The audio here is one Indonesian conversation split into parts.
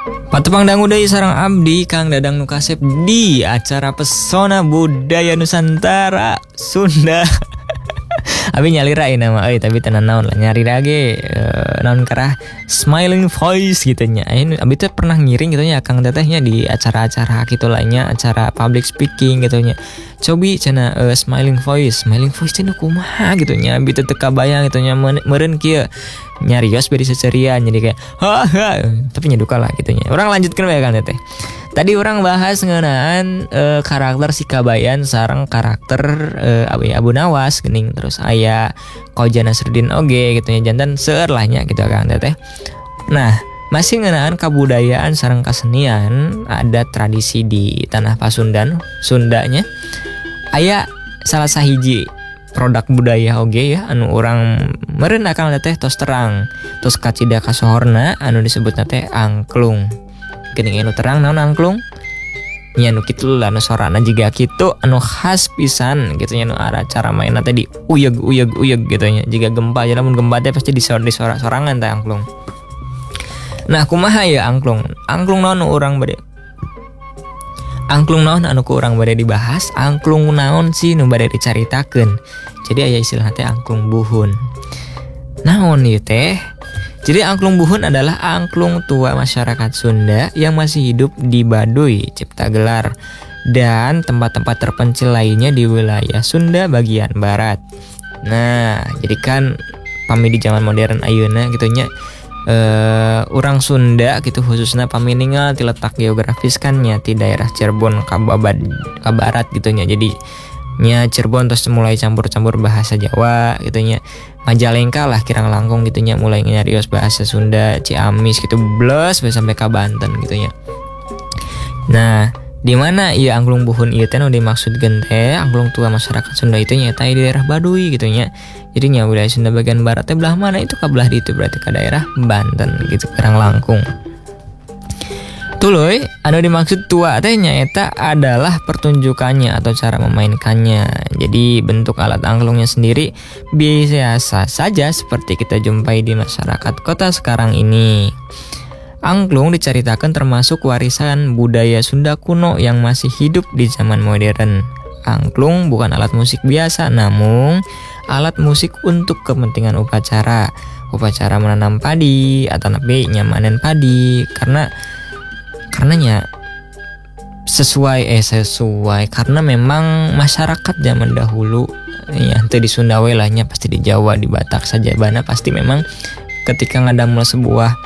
Patepang dangu deui sareng abdi Kang Dadang nu kasep di acara Pesona Budaya Nusantara Sunda. Abi nyalirain nama tapi tenan naon lah nyari lagi naon karah smiling voice gitu nya. Abi teh pernah ngiring gitu nya Kang Tetehnya di acara-acara gitu lahnya, acara public speaking gitu nya. Cobi cenah smiling voice teh nu kumaha gitu nya. Abi teh teu kabayang gitu nya meureun kieu nyarios beri secerian jadi kayak ha tapi nyeduka lah gitu nya. Urang lanjutkeun we Kang Teteh. Tadi orang bahas ngeunaan karakter si Kabayan sareng karakter Abu Nawas geuning terus aya Koja Nasruddin oge gitu nya jantan seueur lah nya gitu Kang Teteh. Nah, masih ngeunaan kabudayaan sareng kasenian ada tradisi di tanah Pasundan Sundanya. Aya salah sahiji produk budaya oge ya anu urang meureun Kang Teteh tos terang tos kacida kasohorna anu disebutna teh angklung. Geuning anu terang naon angklung? Nya nu kitu lah nu sorana jiga kitu anu khas pisan gitu nya nu cara mainna teh di uyeg gitu nya. Jiga gempa ya lamun gempa teh pasti disorak-sorangan teh angklung. Nah, kumaha ya angklung? Angklung naon nu urang bade? Angklung naon anu ku urang bade dibahas? Angklung naon sih nu bade dicaritakeun? Jadi aya istilah teh angklung buhun. Naon ieu teh? Jadi angklung buhun adalah angklung tua masyarakat Sunda yang masih hidup di Baduy, Ciptagelar, dan tempat-tempat terpencil lainnya di wilayah Sunda bagian barat. Nah, jadi kan pami di zaman modern ayeuna gitu nya urang Sunda gitu khususnya pami ninggal ti letak geografis kan nya ti daerah Cirebon ka barat gitu nya. Jadi nya Cirebon terus mulai campur-campur bahasa Jawa gitu nya. Majalengka lah kirang langkung gitu nya mulai nyarios bahasa Sunda, Ciamis gitu blos sampai ka Banten gitu nya. Nah, di mana ieu angklung buhun ieu teh nu dimaksudkeun teh angklung tua masyarakat Sunda itu nya di daerah Baduy gitu nya. Jadi nya wilayah Sunda bagian barat teh belah mana itu ka belah ditu berarti ka daerah Banten gitu kirang langkung. Tuluy, anu dimaksud tua teh nyaeta adalah pertunjukannya atau cara memainkannya. Jadi bentuk alat angklungnya sendiri biasa saja seperti kita jumpai di masyarakat kota sekarang ini. Angklung diceritakan termasuk warisan budaya Sunda kuno yang masih hidup di zaman modern. Angklung bukan alat musik biasa, namun alat musik untuk kepentingan upacara menanam padi atau nabi nyamanen padi karenanya sesuai karena memang masyarakat zaman dahulu ya teu di Sunda we lah nya pasti di Jawa di Batak saja bana pasti memang ketika ngadamel sebuah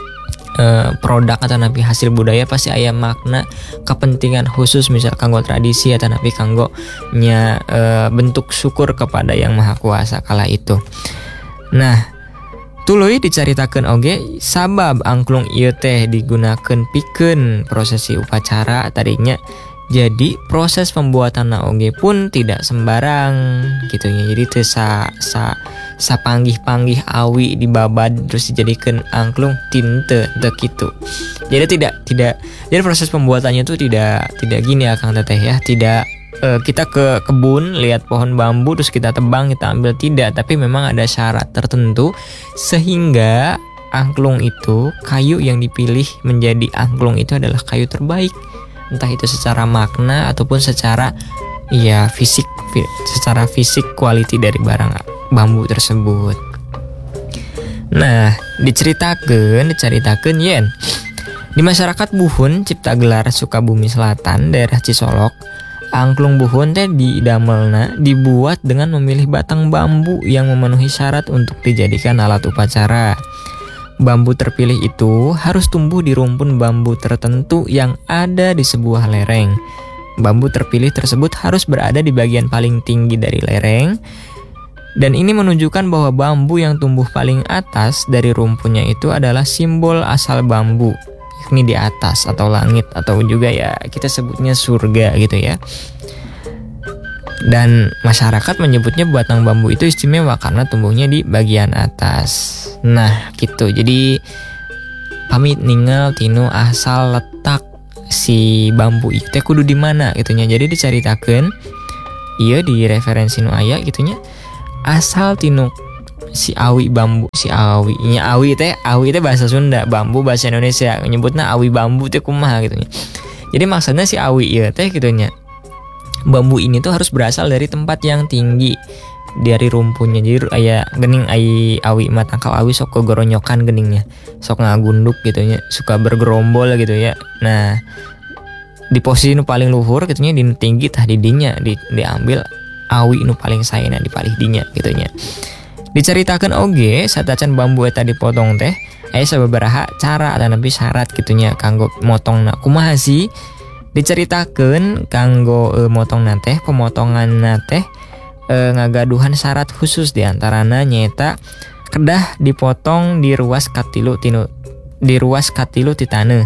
produk atau nabi hasil budaya pasti aya makna kepentingan khusus misal kanggo tradisi atau nabi kanggo nya bentuk syukur kepada Yang Maha Kuasa kala itu. Nah, tuluy dicaritakeun oge sabab angklung ieu teh digunakeun pikeun prosesi upacara tadinya. Jadi proses pembuatanna oge pun tidak sembarang gitu nya. Jadi teu sapanggih-panggih awi dibabad terus dijadikeun angklung tinte teu kitu. Jadi jadi proses pembuatannya itu tidak gini ya Kang Teteh ya, tidak kita ke kebun lihat pohon bambu terus kita tebang kita ambil, tidak, tapi memang ada syarat tertentu sehingga angklung itu kayu yang dipilih menjadi angklung itu adalah kayu terbaik, entah itu secara makna ataupun secara fisik quality dari barang bambu tersebut. Nah, diceritakeun yen di masyarakat Buhun Ciptagelar Sukabumi Selatan daerah Cisolok, angklung buhun teh didamelna dibuat dengan memilih batang bambu yang memenuhi syarat untuk dijadikan alat upacara. Bambu terpilih itu harus tumbuh di rumpun bambu tertentu yang ada di sebuah lereng. Bambu terpilih tersebut harus berada di bagian paling tinggi dari lereng, dan ini menunjukkan bahwa bambu yang tumbuh paling atas dari rumpunnya itu adalah simbol asal bambu, yakni di atas atau langit atau juga ya kita sebutnya surga gitu ya. Dan masyarakat menyebutnya batang bambu itu istimewa karena tumbuhnya di bagian atas. Nah gitu, jadi pamit ninggal tinu asal letak si bambu itu teh kudu di mana gitunya. Jadi dicaritakeun ieu di referensi nu aya gitunya, asal tinu si awi bambu, si awi nya awi teh bahasa Sunda, bambu bahasa Indonesia, nyebutna awi bambu teh kumaha gitu nya. Jadi maksudnya si awi ieu teh gitu nya, bambu ini tuh harus berasal dari tempat yang tinggi dari rumpunya. Jadi aya gening awi mah tangkal awi sok kegoronyokan geningnya, sok ngagunduk gitu nya, suka bergerombol gitu ya. Nah di posisi nu paling luhur gitu nya, di tinggi tah di dinya diambil awi nu paling saena di palih dinya gitu nya. Diceritakan oge satacan bambu eta dipotong teh aya sababaraha cara ataupun syarat gitunya kanggo motongna. Kumaha sih? Diceritakan kanggo motongna teh, pemotonganna teh ngagaduhan syarat khusus diantarana nyaeta kedah dipotong di ruas katilu ti taneuh.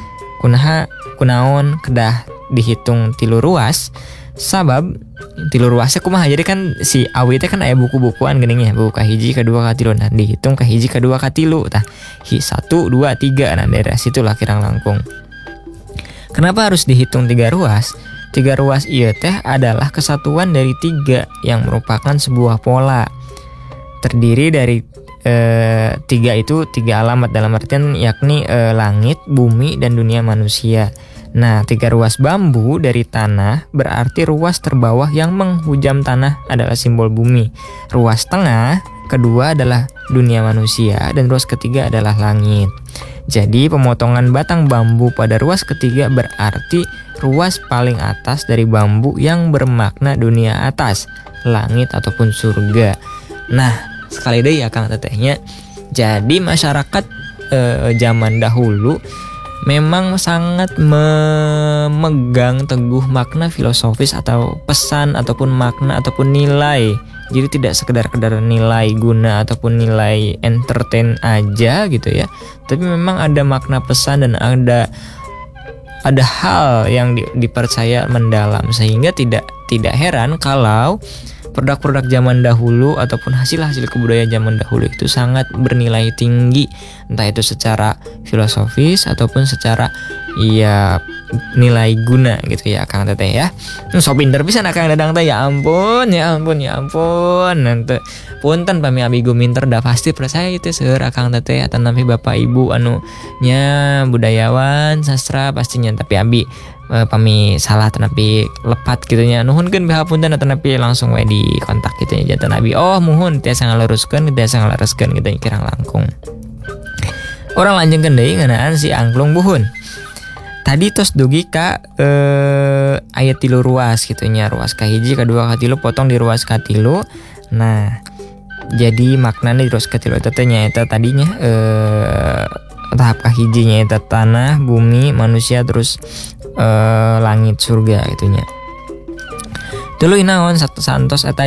Kunaon kedah dihitung 3 ruas? Sabab 3 ruasnya kumaha, jadi kan si awi teh kan aya buku-bukuan geningnya, buku kahiji kadua katilu, nah dihitung kahiji kadua katilu tah 1 2 3, nah daerah situlah kirang langkung. Kenapa harus dihitung 3 ruas? 3 ruas ieu teh adalah kesatuan dari 3 yang merupakan sebuah pola. Terdiri dari 3 itu 3 alamat dalam artian yakni langit, bumi, dan dunia manusia. Nah 3 ruas bambu dari tanah berarti ruas terbawah yang menghujam tanah adalah simbol bumi. Ruas tengah kedua adalah dunia manusia dan ruas ketiga adalah langit. Jadi pemotongan batang bambu pada ruas ketiga berarti ruas paling atas dari bambu yang bermakna dunia atas, langit ataupun surga. Nah sekali deh ya Kang Tetehnya, jadi masyarakat zaman dahulu memang sangat memegang teguh makna filosofis atau pesan ataupun makna ataupun nilai. Jadi tidak sekedar nilai guna ataupun nilai entertain aja gitu ya. Tapi memang ada makna pesan dan ada hal yang dipercaya mendalam, sehingga tidak heran kalau produk-produk zaman dahulu ataupun hasil-hasil kebudayaan zaman dahulu itu sangat bernilai tinggi, entah itu secara filosofis ataupun secara ya nilai guna gitu ya Kang Teteh ya. So pinter pisan Kang Dadang teh, ya ampun. Nanti punten pami abi guminter dah pasti percaya itu seueur Kang Teteh atan nampi Bapak Ibu anu nya budayawan sastra pastinya, tapi abi pami salah tenapi lepat gitu nya, nuhunkeun bihapunten tenapi langsung we di kontak gitu nya janten abi, oh muhun tiasa ngaleruskeun gitu kirang langkung. Orang lanjutkeun deui ngeunaan si angklung buhun. Tadi tos dugi ka aya 3 ruas gitu nya, ruas kahiji kadua katilu potong di ruas katilu. Nah jadi maknanya di ruas katilu eta teh nyaeta tadinya tahap kahijinya eta tanah, bumi, manusia, terus langit, surga gitunya. Dulu inaon satu santos eta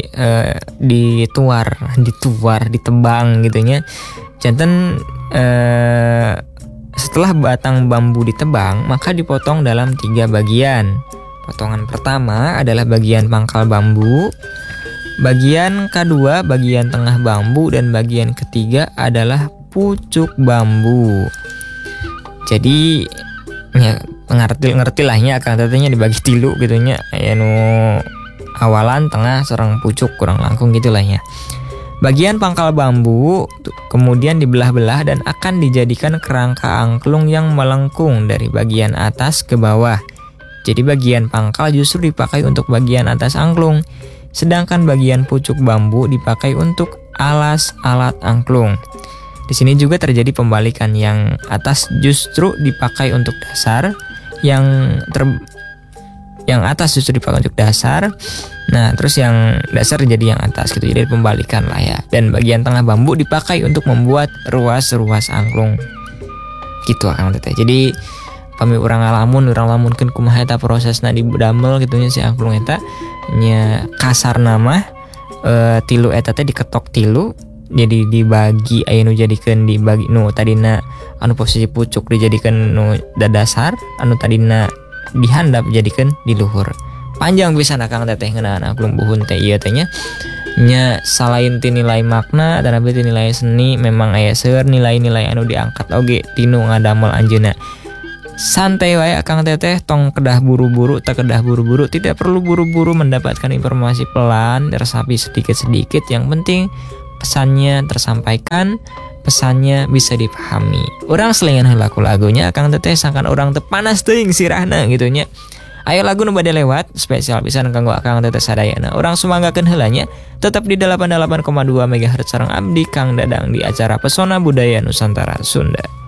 ditebang gitunya. Janten setelah batang bambu ditebang maka dipotong dalam 3 bagian. Potongan pertama adalah bagian pangkal bambu, bagian kedua bagian tengah bambu, dan bagian ketiga adalah pucuk bambu. Jadi ya ngerti lahnya Kang Tetehnya dibagi 3 gitu nya, aya nu awalan, tengah, sareng pucuk, kurang langkung gitulah ya. Bagian pangkal bambu kemudian dibelah-belah dan akan dijadikan kerangka angklung yang melengkung dari bagian atas ke bawah. Jadi bagian pangkal justru dipakai untuk bagian atas angklung, sedangkan bagian pucuk bambu dipakai untuk alas alat angklung. Di sini juga terjadi pembalikan, yang atas justru dipakai untuk dasar, yang atas justru dipakai untuk dasar. Nah, terus yang dasar jadi yang atas gitu. Jadi pembalikan lah ya. Dan bagian tengah bambu dipakai untuk membuat ruas-ruas angklung. Gitu Kang Teteh. Jadi pami urang lamunkeun kumaha eta prosesna didamel gitu nya si angklung eta nya kasar nama 3 eta teh diketok 3. Jadi dibagi aya nu jadikeun dibagi nu tadina anu posisi pucuk dijadikeun nu dasar, anu tadina dihandap jadikeun di luhur. Panjang pisan Kang Teteh ngeunaan angklung buhun teh ieu teh nya selain ti nilai makna dan abi ti nilai seni, memang aya seueur nilai-nilai anu diangkat oge tinu ngadamel anjeunna. Santai wae Kang Teteh, tong kedah buru-buru, tak kedah buru-buru, tidak perlu buru-buru mendapatkan informasi, pelan resapi sedikit-sedikit, yang penting pesannya tersampaikan, pesannya bisa dipahami. Orang selingan lagu lagunya Kang Teteh sangkan orang tepanas teuing sirahna gitu nya. Ayo lagu nu bade lewat spesial pisan kanggo Kang Teteh sadayana. Orang sumanggakeun heulanya tetap di 88,2 MHz sareng abdi Kang Dadang di acara Pesona Budaya Nusantara Sunda.